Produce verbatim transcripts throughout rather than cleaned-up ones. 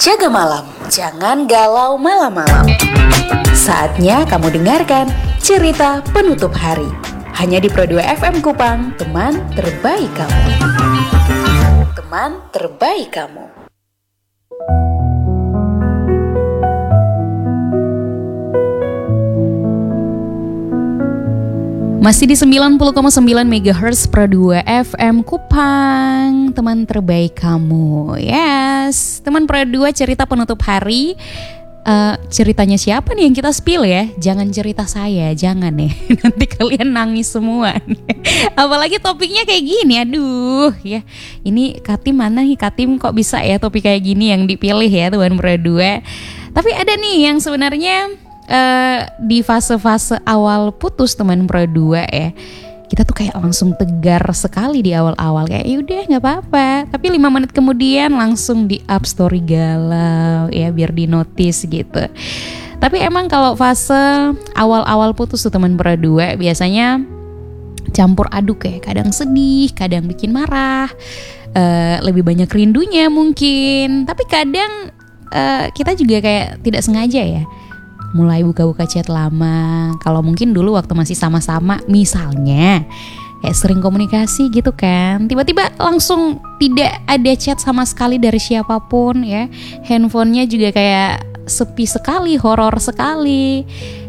jaga malam, jangan galau malam-malam. Saatnya kamu dengarkan cerita penutup hari. Hanya di Pro dua F M Kupang, teman terbaik kamu. Teman terbaik kamu. Masih di sembilan puluh koma sembilan megahertz Pro dua F M Kupang, teman terbaik kamu. Yes, teman Pro dua cerita penutup hari. uh, Ceritanya siapa nih yang kita spill ya? Jangan cerita saya, jangan nih. Nanti kalian nangis semua. Apalagi topiknya kayak gini, aduh ya. Ini Katim mana nih? Katim kok bisa ya topik kayak gini yang dipilih ya teman Pro dua. Tapi ada nih yang sebenarnya Uh, di fase-fase awal putus teman Pro dua ya, kita tuh kayak langsung tegar sekali di awal-awal, kayak yaudah nggak apa-apa. Tapi lima menit kemudian langsung di up story galau ya biar di notice gitu. Tapi emang kalau fase awal-awal putus tuh teman Pro dua biasanya campur aduk ya, kadang sedih, kadang bikin marah, uh, lebih banyak rindunya mungkin. Tapi kadang uh, kita juga kayak tidak sengaja ya mulai buka-buka chat lama. Kalau mungkin dulu waktu masih sama-sama misalnya kayak sering komunikasi gitu kan, tiba-tiba langsung tidak ada chat sama sekali dari siapapun ya. Handphonenya juga kayak sepi sekali, horor sekali.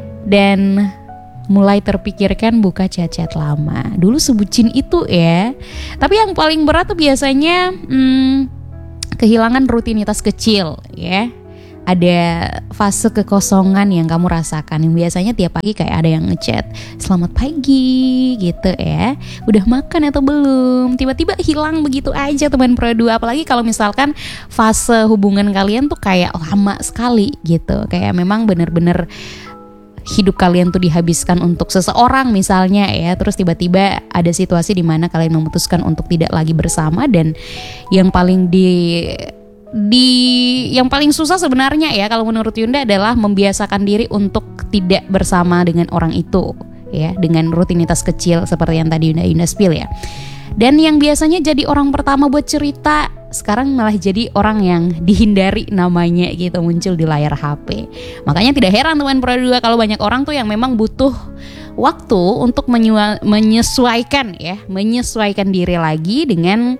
Dan mulai terpikirkan buka chat-chat lama. Dulu sebucin itu ya. Tapi yang paling berat tuh biasanya hmm, kehilangan rutinitas kecil ya. Ada fase kekosongan yang kamu rasakan, yang biasanya tiap pagi kayak ada yang ngechat selamat pagi gitu ya, udah makan atau belum, tiba-tiba hilang begitu aja teman Pro dua. Apalagi kalau misalkan fase hubungan kalian tuh kayak lama sekali gitu, kayak memang bener-bener hidup kalian tuh dihabiskan untuk seseorang misalnya ya. Terus tiba-tiba ada situasi di mana kalian memutuskan untuk tidak lagi bersama. Dan yang paling di di yang paling susah sebenarnya ya kalau menurut Yunda adalah membiasakan diri untuk tidak bersama dengan orang itu ya, dengan rutinitas kecil seperti yang tadi Yunda Yunda spill ya. Dan yang biasanya jadi orang pertama buat cerita sekarang malah jadi orang yang dihindari namanya gitu muncul di layar H P. Makanya tidak heran teman Pro dua kalau banyak orang tuh yang memang butuh waktu untuk menyua, menyesuaikan ya, menyesuaikan diri lagi dengan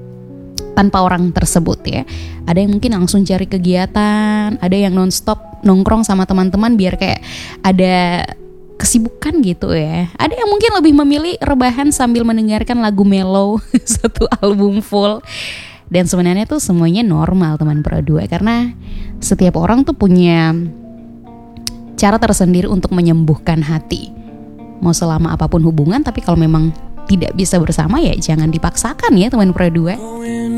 tanpa orang tersebut ya. Ada yang mungkin langsung cari kegiatan, ada yang nonstop nongkrong sama teman-teman biar kayak ada kesibukan gitu ya. Ada yang mungkin lebih memilih rebahan sambil mendengarkan lagu mellow satu album full. Dan sebenarnya tuh semuanya normal teman Pro dua, karena setiap orang tuh punya cara tersendiri untuk menyembuhkan hati. Mau selama apapun hubungan, tapi kalau memang tidak bisa bersama ya jangan dipaksakan ya teman Pro dua.